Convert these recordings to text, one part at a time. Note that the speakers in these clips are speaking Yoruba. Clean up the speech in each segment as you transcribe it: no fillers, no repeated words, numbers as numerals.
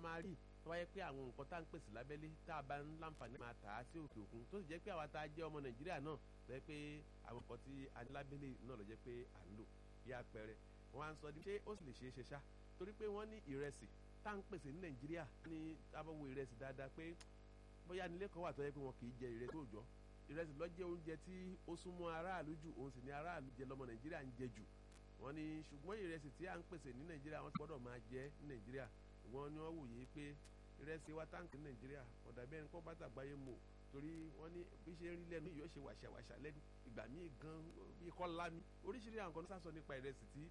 máa rí tó wáyé pé àwọn nǹkan tá à ń pèsè lábẹ́lé tá a bá ń láǹfààní máa tà á sí òkè òkun tó sì jẹ́ pé àwa tá a jẹ́ ọmọ Nàìjíríà náà tó yẹ pé àwọn nǹkan tí a ní lábẹ́lé náà ló jẹ́ pé à ń lò bí àpẹẹrẹ wọ́n á ń sọ ní ṣé ó sì lè ṣeé ṣe ṣá torí pé wọ́n ní ìrẹsì tá à ń pèsè ní Nàìjíríà ní abọ́wọ́ ìrẹsì dáadáa pé bóyá nílé kan wà tó yẹ pé wọn kì í jẹ ìrẹsì òòjọ́ ìrẹsì ló jẹ́ oúnjẹ tí ó súnmọ́ aráàlú jù òun sì ní aráàlú jẹ lọ́mọ Nàìjíríà ń jẹ jù wọ́n ní ṣùgbọ́n ìrẹsì tí à ń pèsè ní Nàìjíríà wọ́n gbọ́dọ̀ máa jẹ ní Nàìjíríà wọ́n ní wọ́n wòye pé ìrẹsì wa táǹkì ní Nàìjíríà ọ̀dà bẹ́ẹ̀ ni kó bá tàgbáyé mọ̀ torí wọ́n ní bí ṣe rí lẹ́nu yóò ṣe wàṣàwàṣà lẹ́nu ìgbà míì gan bí kọ́ lámi oríṣiríṣi àwọn kan sásọ nípa ìrẹsì tí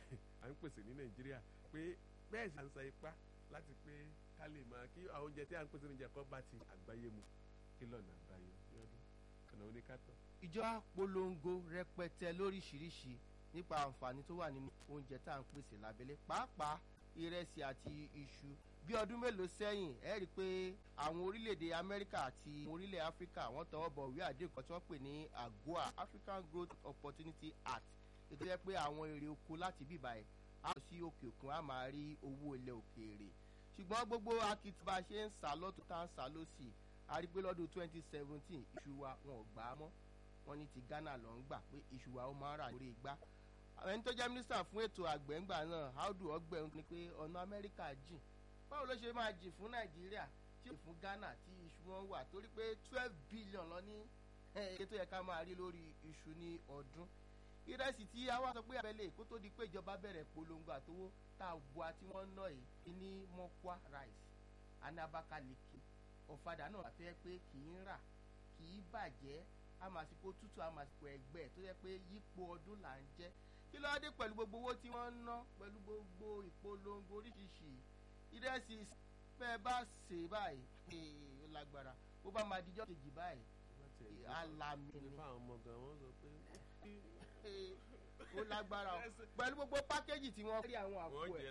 à ń pèsè ní Nàìjíríà pé bẹ́ẹ̀ sì à ń sa ipá láti pé ká lè máa kí àwọn oúnjẹ tí à ń pèsè ní Nàìjíríà kọ́ bá ti àgbáyé mu kí lọ́nà àbáyọ lọ́dún ọ̀nà oníkátọ̀. ìjọba polongo rẹpẹtẹ lóríṣiríṣi nípa àǹfààní tó wà nínú oúnjẹ tá à ń pèsè lábẹ́lé pàápàá ìrẹsì àti iṣu bí ọdún mélòó sẹ́yìn ẹ rí i pé àwọn orílẹ̀-èdè Amẹ́ríkà àti orílẹ̀ Áfíríkà wọ́n tọwọ́ bọ̀ ìwé àdéhùn kan tí wọ́n pè ní AGOA African Growth Opportunity Act ètò yẹ pé àwọn èrè oko láti bíbá ẹ̀ á lọ sí òkè òkun á máa rí owó ilẹ̀ òkèèrè ṣùgbọ́n gbogbo akitiba ṣe ń sá lọ́tún tá à ń sá lọ́sì a rí i pé lọ́dún 2017 iṣu wa wọn ò gbà á mọ́ wọ́n ní ti Ghana ló ń gbà pé iṣu wa ó máa ń rà lórí igbá ẹni tó jẹ́ mínísítà fún ètò àgbẹ̀ngbà náà Audu Ogbe ní pé ọ̀nà Amẹ́ríkà jìn báwo ló ṣe máa jìn fún Nàìjíríà tí fún Ghana tí iṣu wọn wà torí pé 12 billion lọ ní èyí tó yẹ ká máa rí lórí iṣu ní ọdún ìrẹsì tí a wá sọ pé abẹ́lé kó tó di pé ìjọba bẹ̀rẹ̀ polongo àtowó tá a bu àti wọ́n ná yìí ní Mokwa rice Abakaliki ọ̀fadà náà àti pé kì í rà kì í bàjẹ́ àmàsìkò tútù àmàsìkò ẹ̀gbẹ́ tó yẹ pé yípo ọdún là ń jẹ́ kí ló dé pẹ̀lú gbogbo owó tí wọ́n ń ná pẹ̀lú gbogbo ìpolongo oríṣiríṣi ìrẹsì bẹ́ẹ̀ bá ṣe báyìí ó lágbára bó bá máa dijọ́ kejì báyìí alami ni ó lágbára o pẹ̀lú gbogbo pákéjì tí wọ́n rí àwọn àpò ẹ̀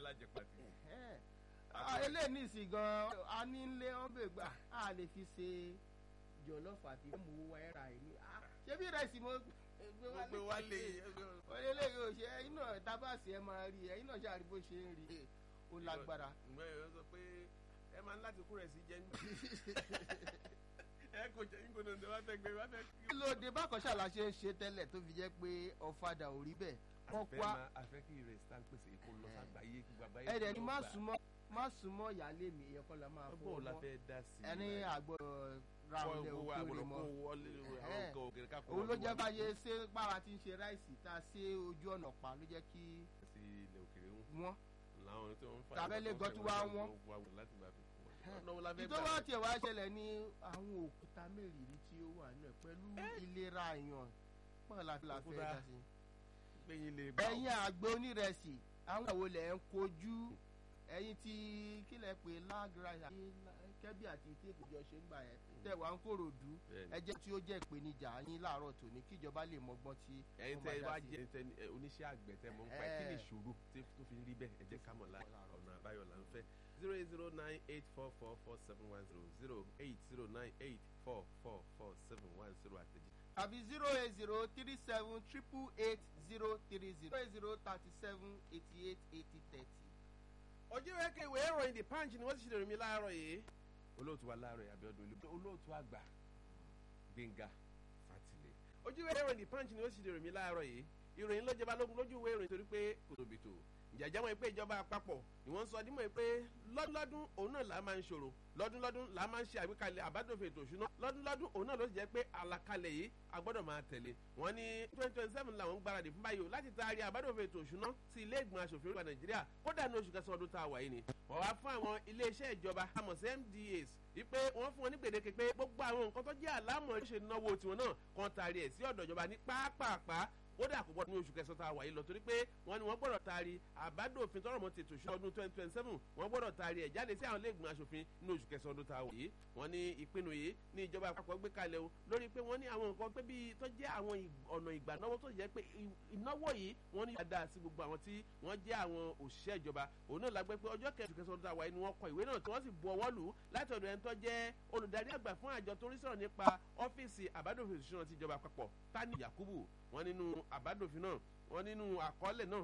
eléyìí nìsí gan a ní lé wọn bè gbà á lè fi ṣe jọlọfù àti mú wáyà ẹni ṣé bí ìrẹsì mo gbé wálé eléyìí ò ṣe ẹ̀yin náà tábàsì ẹ máa rí ẹ̀yin náà ṣàrí bó ṣe ń rí ó lágbára. ǹgbẹ́ yóò sọ pé ẹ máa ń láti kú rẹ̀ sí jẹ́ ní. ẹ kò jẹ́ ní gbọdọ̀ wá fẹ́ gbé wá fẹ́. kí ló dé bákan ṣàlà ṣe ń ṣe tẹ́lẹ̀ tó fi jẹ́ pé ọ̀fadà ò rí bẹ́ẹ̀. àfẹ́ kí ìrẹsì tá ń pèsè kó lọ sàgbáyé kí gbàgbáyé. ẹ̀rẹ̀ ni má súnmọ́ ìyáálé mi ìyẹn kọ́ la máa fọwọ́ mọ́ ẹni àgbọ̀dọ̀ ra ọ̀lẹ̀ òkúre mọ́ òun ló jẹ́ báyé ṣé báwa ti ń ṣe ráìsì tá a ṣe ojú ọ̀nà pa ló jẹ́ kí wọ́n tàbẹ́lẹ̀ gọ́tú wá wọ́n ìtọ́wọ́ tiẹ̀ wá ṣẹlẹ̀ ní àwọn òkúta mẹ́rìírí tí ó wà náà pẹ̀lú ìlera èèyàn pọ̀ láti fẹ́ dá sí. ẹ̀yin àgbẹ̀ onírẹsì àwọn àwo lẹ̀ ń kojú ẹ̀yin tí kílẹ̀ pé lágra kẹ́bí àti téèpù jọ ṣe ń gbà yẹn tẹ̀ wá ń Kòròdú ẹjẹ́ tí ó jẹ́ ìpèníjà yín láàárọ̀ tòní kíjọba lè mọgbọ́n tí ẹ̀yin tẹ́ wá jẹ́ oníṣẹ́ àgbẹ̀ tẹ́ mọ̀ ń pa kí ni ìṣòro tó fi ń rí bẹ́ẹ̀ ẹ jẹ́ ká mọ̀ ọ̀nà àbáyọ là ń fẹ́ 08098444710 àtẹ̀jí. tàbí 08037888030 08037888030. ojú ẹ̀kẹ́ ìwé ìròyìn The Punch ni wọ́n ti ṣe lè rí mi láàárọ̀ yìí olóòtú wa láàárọ̀ yìí Abíọ́dún olóòtú àgbà Gbénga Fátìlẹ̀ ojú ìwé ìròyìn The Punch ni wọ́n ti ṣe lè rí mi láàárọ̀ yìí ìròyìn ló jẹba lógún lójú ìwé ìròyìn torí pé kò tóbi tó ìjàjà wọn pé ìjọba àpapọ̀ ni wọ́n ń sọ dímọ̀ pé lọ́dún òun náà là á máa ń ṣòro lọ́dún là á máa ń ṣe àgbékalẹ̀ àbádòfin ètò òṣùná lọ́dún òun náà ló sì jẹ́ pé àlàkalẹ̀ yìí a gbọ́dọ̀ máa tẹ̀lé wọ́n ní 2027 làwọn ń gbáradì fún báyìí láti taari àbádòfin ètò òṣùná sí ilé ìgbìmọ̀ aṣòfin orílẹ̀ Nàìjíríà kódà ní oṣù kẹsàn-án ọdún tá a wà yìí ni wọ́n wá fún àwọn iléeṣẹ́ ìjọba àmọ̀ sí MDAs wípé wọ́n fún wọn ní gbèdéke pé gbogbo àwọn nǹkan tó jẹ́ àlámọ̀ ṣe náwó tiwọn náà kan taari ẹ̀ sí ọ̀dọ̀ ìjọba ní pápápá kódà kò gbọdọ̀ ní oṣù kẹsàn-án tá a wà yìí lọ torí pé wọ́n ní wọ́n gbọ́dọ̀ taari àbádòfin tọrọ mọ́ tètò ìṣúná ọdún 2027 wọ́n gbọ́dọ̀ taari ẹ̀ jáde sí àwọn ilé ìgbìmọ̀ aṣòfin ní oṣù kẹsàn-án ọdún tá a wà yìí wọ́n ní ìpinnu yìí ní ìjọba àpapọ̀ gbé kalẹ̀ o lórí pé wọ́n ní àwọn nǹkan pé bíi tó jẹ́ àwọn ọ̀nà ìgbànáwó tó jẹ́ pé ìnáwó yìí wọ́n ní dáadáa sí gbogbo àwọn tí wọ́n jẹ́ àwọn òṣìṣẹ́ ìjọba òun náà lágbẹ́ pé ọjọ́ kẹsàn-án ọdún tá a wà yìí ni wọ́n kọ ìwé náà tí wọ́n sì bu ọwọ́ lù láti ọ̀dọ̀ ẹni tó jẹ́ olùdarí àgbà fún àjọ tó ń rí sọ̀rọ̀ nípa ọ́fíìsì àbádòfin ìṣúná ti ìjọba àpapọ̀ Tani Yakubu wọ́n nínú àbádòfin náà wọ́n nínú àkọọ́lẹ̀ náà